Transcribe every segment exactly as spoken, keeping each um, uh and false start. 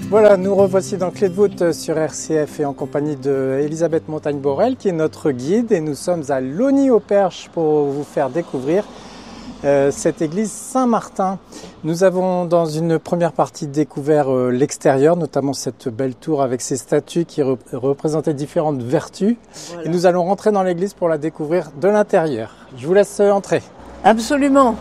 Voilà, nous revoici dans Clé de voûte sur R C F et en compagnie de Elisabeth Montagne-Borel qui est notre guide, et nous sommes à Logny-au-Perche pour vous faire découvrir euh, cette église Saint-Martin. Nous avons dans une première partie découvert euh, l'extérieur, notamment cette belle tour avec ses statues qui re- représentaient différentes vertus. Voilà. Et nous allons rentrer dans l'église pour la découvrir de l'intérieur. Je vous laisse entrer. Absolument.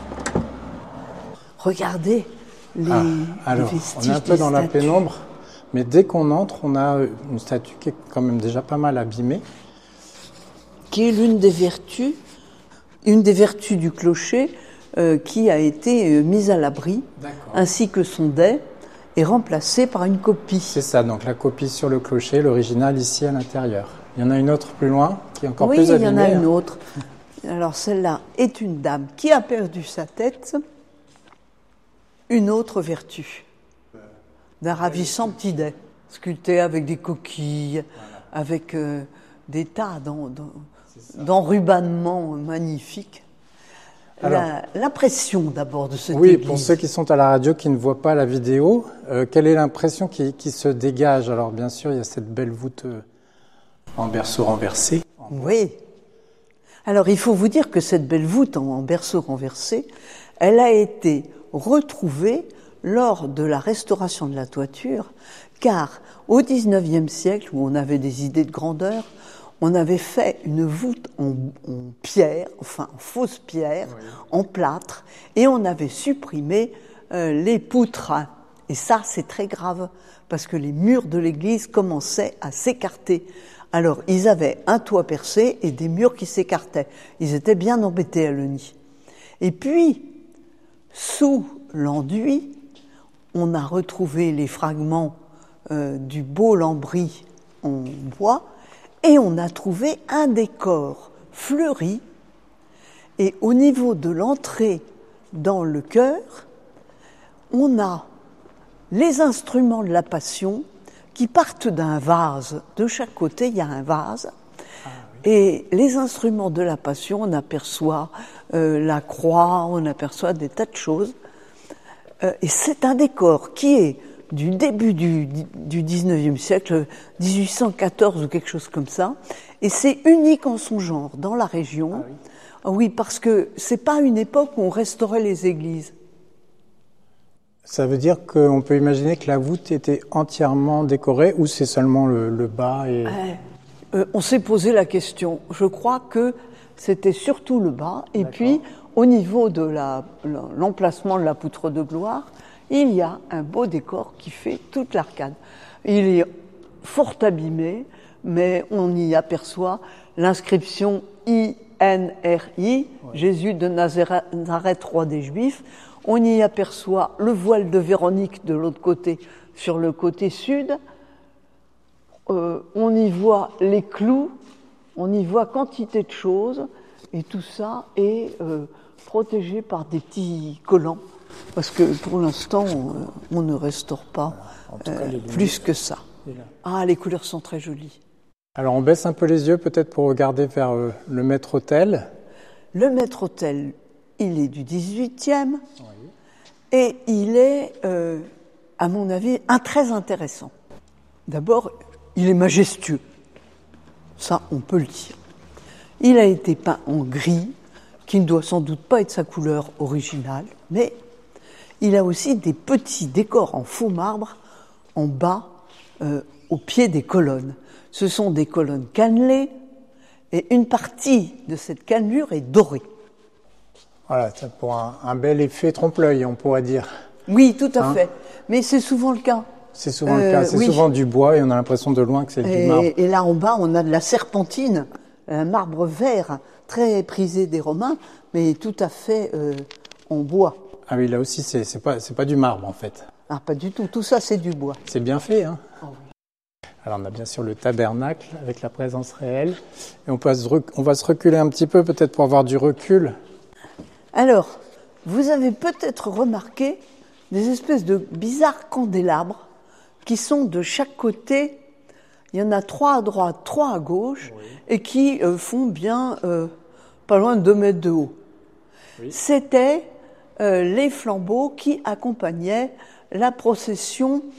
Regardez. Les, ah, alors, les on est un peu dans statues. la pénombre, mais dès qu'on entre, on a une statue qui est quand même déjà pas mal abîmée. Qui est l'une des vertus, une des vertus du clocher euh, qui a été euh, mise à l'abri, D'accord. ainsi que son dais, est remplacée par une copie. C'est ça, donc la copie sur le clocher, l'original ici à l'intérieur. Il y en a une autre plus loin, qui est encore oui, plus abîmée. Oui, il y en a une autre. Alors celle-là est une dame qui a perdu sa tête. Une autre vertu d'un ravissant petit dais, sculpté avec des coquilles, voilà. avec euh, des tas d'en, d'en, d'enrubannements magnifiques. Alors, la, l'impression d'abord de cette oui, église. Oui, pour ceux qui sont à la radio, qui ne voient pas la vidéo, euh, quelle est l'impression qui, qui se dégage? Alors bien sûr, il y a cette belle voûte euh, en berceau renversé. Oui. Alors il faut vous dire que cette belle voûte en, en berceau renversé, elle a été retrouvée lors de la restauration de la toiture, car au dix-neuvième siècle, où on avait des idées de grandeur, on avait fait une voûte en, en pierre, enfin en fausse pierre, oui. en plâtre, et on avait supprimé euh, les poutres. Et ça, c'est très grave, parce que les murs de l'église commençaient à s'écarter. Alors, ils avaient un toit percé et des murs qui s'écartaient. Ils étaient bien embêtés à Logny. Et puis, sous l'enduit, on a retrouvé les fragments euh, du beau lambris en bois et on a trouvé un décor fleuri. Et au niveau de l'entrée dans le chœur, on a les instruments de la Passion qui partent d'un vase. De chaque côté, il y a un vase. Ah, oui. Et les instruments de la Passion, on aperçoit euh, la croix, on aperçoit des tas de choses. Euh, et c'est un décor qui est du début du, du dix-neuvième siècle, dix-huit cent quatorze ou quelque chose comme ça. Et c'est unique en son genre dans la région. Ah, oui. oui, parce que c'est pas une époque où on restaurait les églises. Ça veut dire qu'on peut imaginer que la voûte était entièrement décorée ou c'est seulement le, le bas et... euh, euh, On s'est posé la question. Je crois que c'était surtout le bas. Et D'accord. puis, au niveau de la, l'emplacement de la poutre de gloire, il y a un beau décor qui fait toute l'arcade. Il est fort abîmé, mais on y aperçoit l'inscription I N R I, ouais. Jésus de Nazareth, roi des Juifs. On y aperçoit le voile de Véronique de l'autre côté, sur le côté sud. Euh, on y voit les clous, on y voit quantité de choses, et tout ça est euh, protégé par des petits collants, parce que pour l'instant, on, on ne restaure pas voilà. euh, plus que ça. Ah, les couleurs sont très jolies. Alors on baisse un peu les yeux peut-être pour regarder vers euh, le maître-autel. Le maître-autel, il est du dix-huitième. Oui. Et il est, euh, à mon avis, un très intéressant. D'abord, il est majestueux. Ça, on peut le dire. Il a été peint en gris, qui ne doit sans doute pas être sa couleur originale, mais il a aussi des petits décors en faux marbre en bas, euh, au pied des colonnes. Ce sont des colonnes cannelées, et une partie de cette cannelure est dorée. Voilà, c'est pour un, un bel effet trompe-l'œil, on pourrait dire. Oui, tout à hein fait. Mais c'est souvent le cas. C'est souvent euh, le cas. C'est oui. souvent du bois et on a l'impression de loin que c'est et, du marbre. Et là en bas, on a de la serpentine, un marbre vert très prisé des Romains, mais tout à fait euh, en bois. Ah oui, là aussi, c'est, c'est pas, c'est pas du marbre en fait. Ah, pas du tout. Tout ça, c'est du bois. C'est bien fait, hein. Oh, oui. Alors on a bien sûr le tabernacle avec la présence réelle. Et on, peut se rec... on va se reculer un petit peu peut-être pour avoir du recul. Alors, vous avez peut-être remarqué des espèces de bizarres candélabres qui sont de chaque côté. Il y en a trois à droite, trois à gauche, oui. et qui euh, font bien euh, pas loin de deux mètres de haut. Oui. C'était euh, les flambeaux qui accompagnaient la procession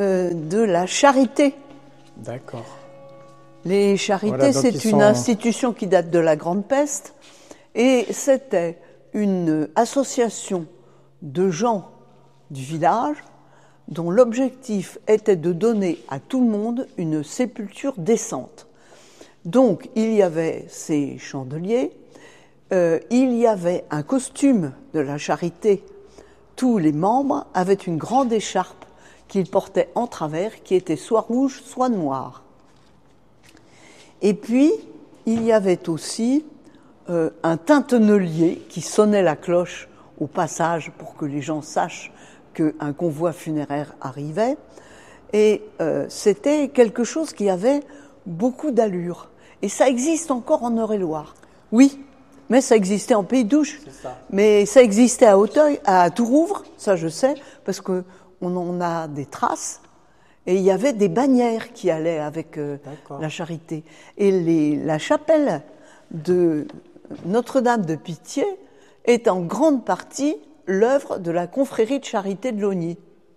euh, de la charité. D'accord. Les charités, Voilà, donc c'est ils une sont- institution qui date de la Grande Peste, et c'était une association de gens du village dont l'objectif était de donner à tout le monde une sépulture décente. Donc, il y avait ces chandeliers, euh, il y avait un costume de la charité. Tous les membres avaient une grande écharpe qu'ils portaient en travers, qui était soit rouge, soit noire. Et puis, il y avait aussi euh, un tintenelier qui sonnait la cloche au passage pour que les gens sachent qu'un convoi funéraire arrivait. Et euh, c'était quelque chose qui avait beaucoup d'allure. Et ça existe encore en Eure-et-Loire. Oui, mais ça existait en Pays d'Ouche. C'est ça. Mais ça existait à Auteuil, à Tourouvre, ça je sais, parce qu'on en a des traces. Et il y avait des bannières qui allaient avec euh, la charité. Et les, la chapelle de Notre-Dame de Pitié est en grande partie l'œuvre de la confrérie de charité de Logny.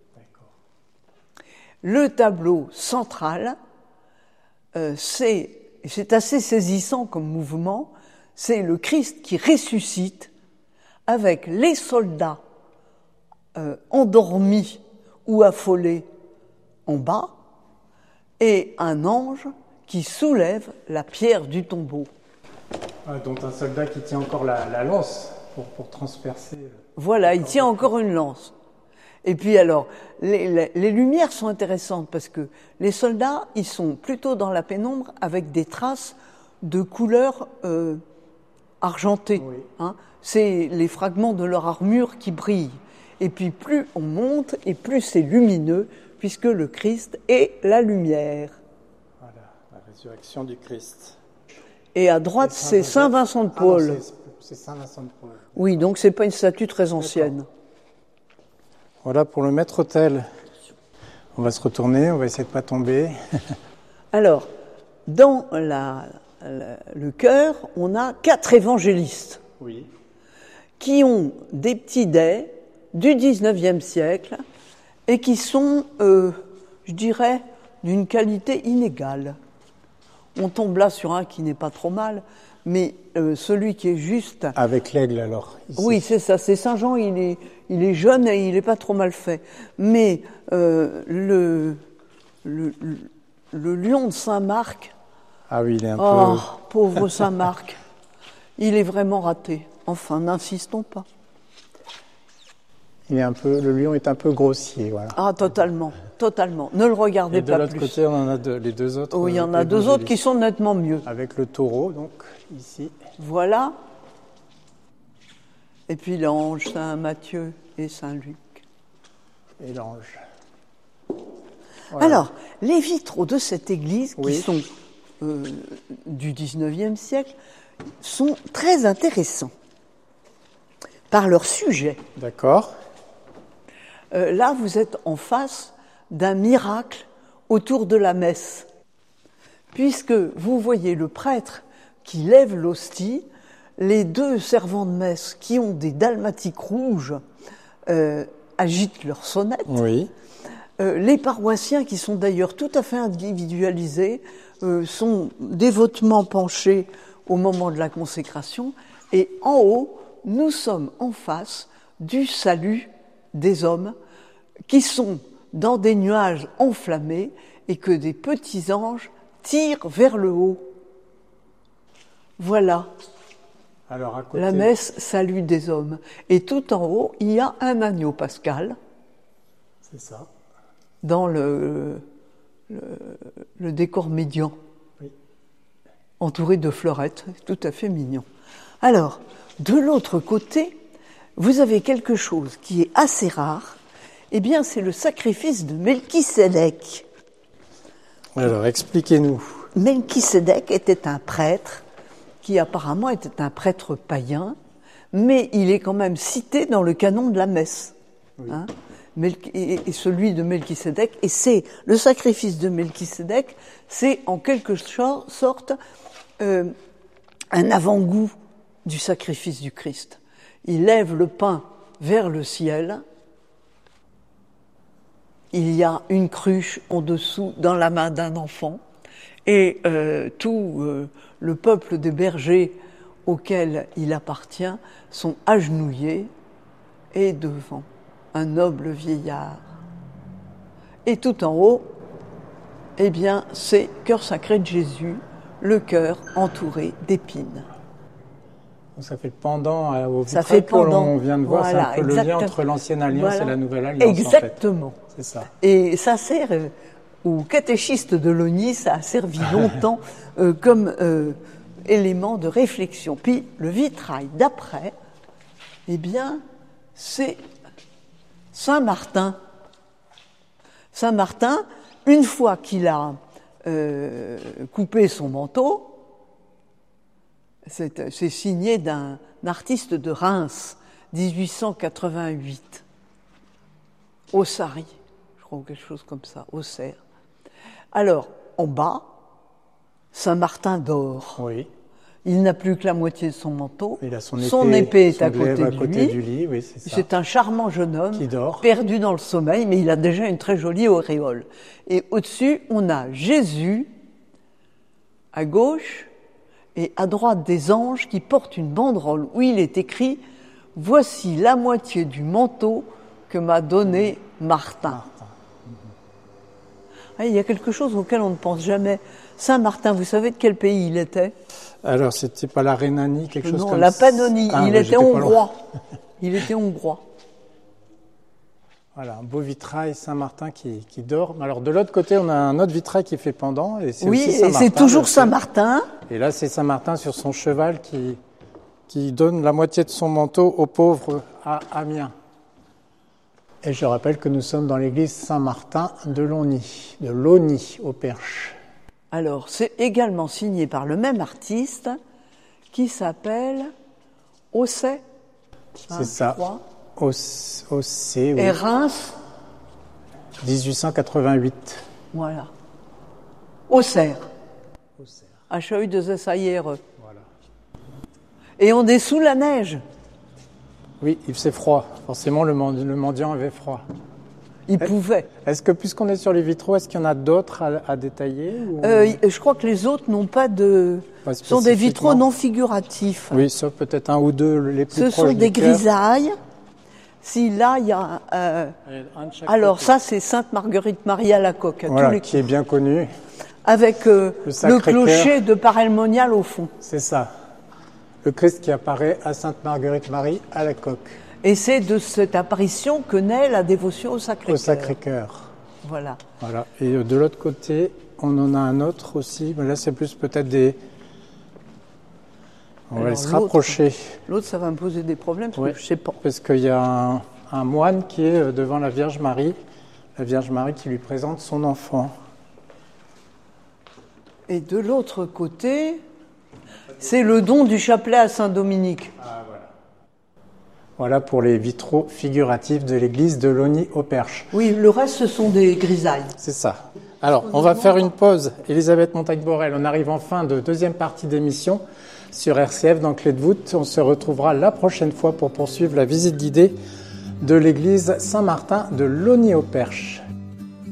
Le tableau central, euh, c'est, c'est assez saisissant comme mouvement, c'est le Christ qui ressuscite avec les soldats euh, endormis ou affolés en bas, et un ange qui soulève la pierre du tombeau. Ah, donc un soldat qui tient encore la, la lance pour, pour transpercer. Voilà, il tient encore une lance. Et puis alors, les, les, les lumières sont intéressantes parce que les soldats, ils sont plutôt dans la pénombre avec des traces de couleur euh, argentée. Oui. Hein. C'est les fragments de leur armure qui brillent. Et puis plus on monte et plus c'est lumineux, puisque le Christ est la lumière. Voilà, la résurrection du Christ. Et à droite, Et Saint c'est Saint Joseph. Vincent de Ah non, Paul. c'est- c'est Saint Vincent de Paul. Oui, donc c'est pas une statue très ancienne. Voilà pour le maître-autel. On va se retourner, on va essayer de ne pas tomber. Alors, dans la, la- le chœur, on a quatre évangélistes Oui. qui ont des petits dais du dix-neuvième siècle et qui sont, euh, je dirais, d'une qualité inégale. On tombe là sur un qui n'est pas trop mal, mais euh, celui qui est juste... Avec l'aigle alors. Ici. Oui, c'est ça, c'est Saint-Jean, il est, il est jeune et il n'est pas trop mal fait. Mais euh, le, le, le, le lion de Saint-Marc, Ah oui, il est un oh, peu. pauvre Saint-Marc, il est vraiment raté. Enfin, n'insistons pas. Il est un peu. Le lion est un peu grossier, voilà. Ah, totalement, totalement. Ne le regardez Et de pas l'autre plus. côté, on en a deux, les deux autres. Oui, il y en a euh, deux autres qui évangélistes. sont nettement mieux. Avec le taureau, donc ici. Voilà. Et puis l'ange, Saint Matthieu et Saint Luc. Et l'ange. Voilà. Alors, les vitraux de cette église, qui Oui. sont euh, du dix-neuvième siècle, sont très intéressants par leur sujet. D'accord. Euh, là, vous êtes en face d'un miracle autour de la messe, puisque vous voyez le prêtre qui lève l'hostie, les deux servants de messe qui ont des dalmatiques rouges euh, agitent leur sonnette. Oui. Euh, les paroissiens, qui sont d'ailleurs tout à fait individualisés, euh, sont dévotement penchés au moment de la consécration. Et en haut, nous sommes en face du salut des hommes qui sont dans des nuages enflammés et que des petits anges tirent vers le haut. Voilà, Alors à côté. la messe salut des hommes. Et tout en haut, il y a un agneau pascal C'est ça. dans le, le, le décor médian, Oui. entouré de fleurettes, tout à fait mignon. Alors, de l'autre côté, vous avez quelque chose qui est assez rare, eh bien c'est le sacrifice de Melchisédek. Alors expliquez-nous. Melchisédek était un prêtre qui apparemment était un prêtre païen, mais il est quand même cité dans le canon de la messe. Oui. Hein, et, et celui de Melchisédek, et c'est le sacrifice de Melchisédek, c'est en quelque sorte euh, un avant-goût du sacrifice du Christ. Il lève le pain vers le ciel, il y a une cruche en dessous dans la main d'un enfant et euh, tout euh, le peuple des bergers auquel il appartient sont agenouillés et devant un noble vieillard. Et tout en haut, eh bien, c'est Cœur sacré de Jésus, le cœur entouré d'épines. Ça fait le pendant au vitrail ça fait pendant. On vient de voir, voilà, c'est un peu exactement. Le lien entre l'ancienne alliance voilà. et la nouvelle alliance. Exactement. En fait. C'est ça. Et ça sert euh, aux catéchistes de l'O N I, ça a servi longtemps euh, comme euh, élément de réflexion. Puis le vitrail d'après, eh bien, c'est Saint Martin. Saint Martin, une fois qu'il a euh, coupé son manteau, c'est, c'est signé d'un artiste de Reims, dix-huit cent quatre-vingt-huit, Ossari, je crois, ou quelque chose comme ça, Auxerre. Alors, en bas, Saint Martin dort. Oui. Il n'a plus que la moitié de son manteau. Il a son, son épée, épée est son à côté, à du, côté lit. du lit. Oui, c'est, ça. C'est un charmant jeune homme qui dort. Perdu dans le sommeil, mais il a déjà une très jolie auréole. Et au-dessus, on a Jésus à gauche et à droite des anges qui portent une banderole où il est écrit « Voici la moitié du manteau que m'a donné Martin. Martin. » Ah, il y a quelque chose auquel on ne pense jamais. Saint Martin, vous savez de quel pays il était ? Alors, c'était pas la Rhénanie, quelque chose non, comme la ça. Pannonie. Ah, il ouais, était hongrois. Il était hongrois. Voilà, un beau vitrail Saint-Martin qui, qui dort. Alors, de l'autre côté, on a un autre vitrail qui fait pendant. Et c'est oui, aussi Saint-Martin, et c'est toujours Saint-Martin. Et là, c'est Saint-Martin sur son cheval qui, qui donne la moitié de son manteau aux pauvres à Amiens. Et je rappelle que nous sommes dans l'église Saint-Martin de Longny, de Longny au Perche. Alors, c'est également signé par le même artiste qui s'appelle Osset. C'est hein, ça. Osset, oui. Et Reims. dix-huit cent quatre-vingt-huit. Voilà. Auxerre. H A U deux S A I R E. Voilà. Et on est sous la neige. Oui, il faisait froid. Forcément, le mendiant avait froid. Il est, pouvait. Est-ce que, puisqu'on est sur les vitraux, est-ce qu'il y en a d'autres à, à détailler ou... euh, Je crois que les autres n'ont pas de... Ce sont des vitraux non figuratifs. Oui, sauf peut-être un ou deux les plus Ce proches. Ce sont des grisailles. Si là, il y a... Euh... Alors côté. Ça, c'est Sainte Marguerite-Marie à la coque. À voilà, tous les qui est bien connu. Avec euh, le, le clocher de Paray-le-Monial au fond. C'est ça. Le Christ qui apparaît à Sainte Marguerite-Marie à la coque. Et c'est de cette apparition que naît la dévotion au Sacré-Cœur. Au Sacré-Cœur. Voilà. Voilà. Et de l'autre côté, on en a un autre aussi. Mais là, c'est plus peut-être des... On Alors, va se rapprocher. L'autre, ça va me poser des problèmes, parce ouais, que je ne sais pas. Parce qu'il y a un, un moine qui est devant la Vierge Marie. La Vierge Marie qui lui présente son enfant. Et de l'autre côté, c'est le don du chapelet à Saint-Dominique. Ah, voilà. Voilà pour les vitraux figuratifs de l'église de Longny au Perche. Oui, le reste, ce sont des grisailles. C'est ça. Alors, on va faire une pause. Elisabeth Montagne-Borel, on arrive en fin de deuxième partie d'émission sur R C F dans Clé de voûte. On se retrouvera la prochaine fois pour poursuivre la visite guidée de l'église Saint-Martin de Longny au Perche.